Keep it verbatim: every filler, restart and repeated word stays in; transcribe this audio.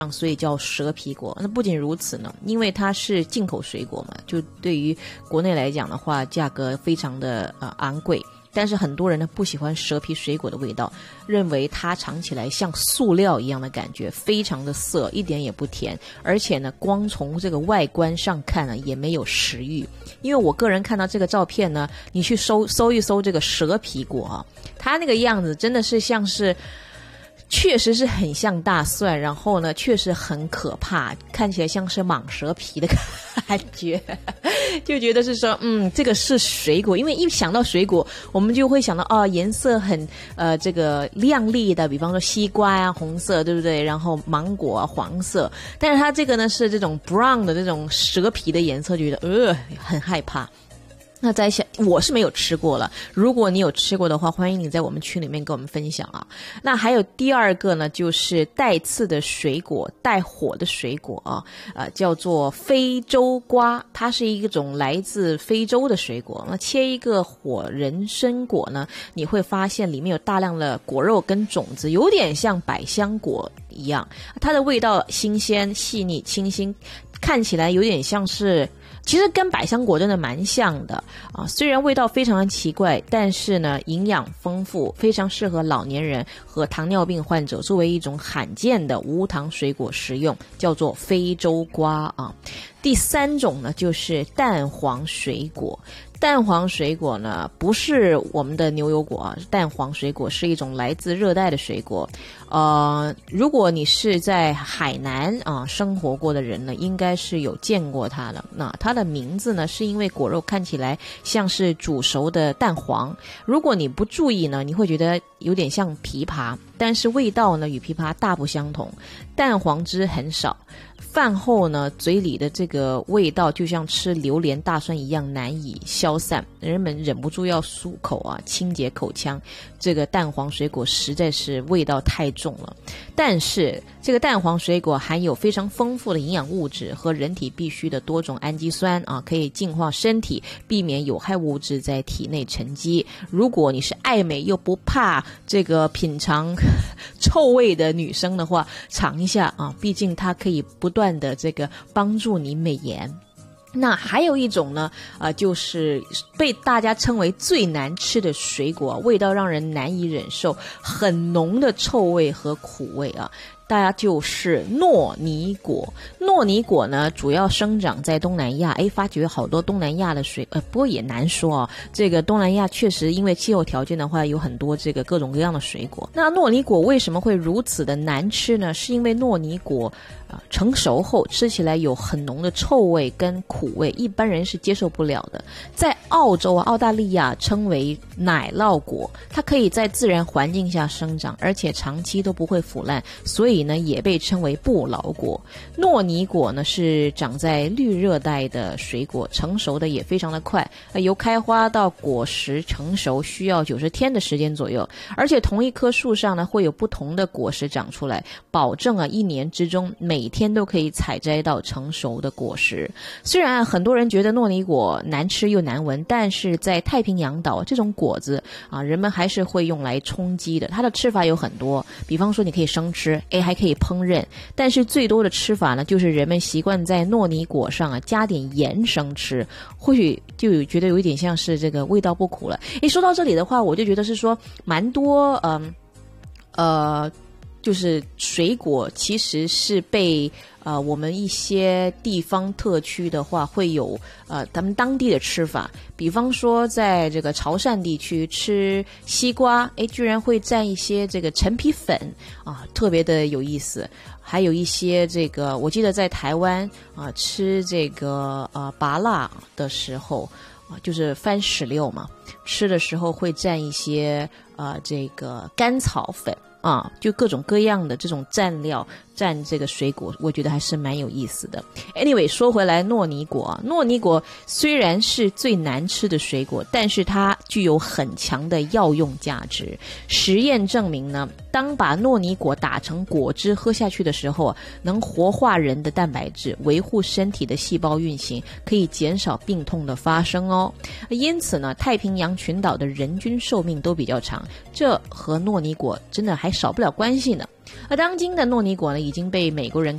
所以叫蛇皮果。那不仅如此呢，因为它是进口水果嘛，就对于国内来讲的话，价格非常的呃昂贵。但是很多人呢不喜欢蛇皮水果的味道，认为它尝起来像塑料一样的感觉，非常的涩，一点也不甜，而且呢光从这个外观上看呢也没有食欲。因为我个人看到这个照片呢，你去搜搜一搜这个蛇皮果啊，它那个样子真的是像是确实是很像大蒜，然后呢确实很可怕，看起来像是蟒蛇皮的感觉就觉得是说嗯这个是水果，因为一想到水果我们就会想到哦颜色很呃这个亮丽的，比方说西瓜啊红色对不对，然后芒果啊黄色，但是它这个呢是这种 brown 的这种蛇皮的颜色，觉得呃很害怕。那在想我是没有吃过了，如果你有吃过的话，欢迎你在我们群里面跟我们分享啊。那还有第二个呢，就是带刺的水果，带火的水果啊，呃，叫做非洲瓜，它是一种来自非洲的水果。那切一个火人参果呢，你会发现里面有大量的果肉跟种子，有点像百香果一样，它的味道新鲜、细腻、清新，看起来有点像是。其实跟百香果真的蛮像的啊，虽然味道非常的奇怪，但是呢营养丰富，非常适合老年人和糖尿病患者，作为一种罕见的无糖水果食用，叫做非洲瓜啊。第三种呢就是蛋黄水果。蛋黄水果呢不是我们的牛油果啊，蛋黄水果是一种来自热带的水果。呃，如果你是在海南啊生活过的人呢，应该是有见过它的。那它的名字呢是因为果肉看起来像是煮熟的蛋黄，如果你不注意呢，你会觉得有点像枇杷，但是味道呢与枇杷大不相同，蛋黄汁很少。饭后呢，嘴里的这个味道就像吃榴莲大蒜一样难以消散，人们忍不住要漱口啊，清洁口腔。这个蛋黄水果实在是味道太重了，但是这个蛋黄水果含有非常丰富的营养物质和人体必需的多种氨基酸啊，可以净化身体，避免有害物质在体内沉积。如果你是爱美又不怕这个品尝臭味的女生的话，尝一下啊，毕竟它可以不断的这个帮助你美颜。那还有一种呢，呃，就是被大家称为最难吃的水果，味道让人难以忍受，很浓的臭味和苦味啊。大家就是糯米果。糯米果呢，主要生长在东南亚。诶，发觉好多东南亚的水，呃，不过也难说啊。这个东南亚确实因为气候条件的话，有很多这个各种各样的水果。那糯米果为什么会如此的难吃呢？是因为糯米果啊、呃、成熟后吃起来有很浓的臭味跟苦味，一般人是接受不了的。在澳洲啊、澳大利亚称为奶酪果，它可以在自然环境下生长，而且长期都不会腐烂，所以呢也被称为不老果。糯米果呢是长在绿热带的水果，成熟的也非常的快，呃、由开花到果实成熟需要九十天的时间左右，而且同一棵树上呢会有不同的果实长出来，保证啊一年之中每天都可以采摘到成熟的果实。虽然、啊、很多人觉得糯米果难吃又难闻，但是在太平洋岛这种果子啊，人们还是会用来充饥的。它的吃法有很多，比方说你可以生吃，诶还可以烹饪，但是最多的吃法呢，就是人们习惯在糯米果上啊加点盐生吃，或许就有觉得有一点像是这个味道不苦了。诶，说到这里的话，我就觉得是说蛮多嗯呃就是水果其实是被呃我们一些地方特区的话会有呃他们当地的吃法，比方说在这个潮汕地区吃西瓜，诶居然会蘸一些这个陈皮粉啊，特别的有意思。还有一些这个我记得在台湾啊吃这个呃芭乐的时候啊，就是番石榴嘛，吃的时候会蘸一些呃这个甘草粉啊，就各种各样的这种蘸料蘸这个水果，我觉得还是蛮有意思的。 Anyway， 说回来糯米果啊，糯米果虽然是最难吃的水果，但是它具有很强的药用价值。实验证明呢，当把糯米果打成果汁喝下去的时候，能活化人的蛋白质，维护身体的细胞运行，可以减少病痛的发生哦。因此呢，太平洋群岛的人均寿命都比较长，这和糯米果真的还少不了关系呢。 而当今的糯米果呢，已经被美国人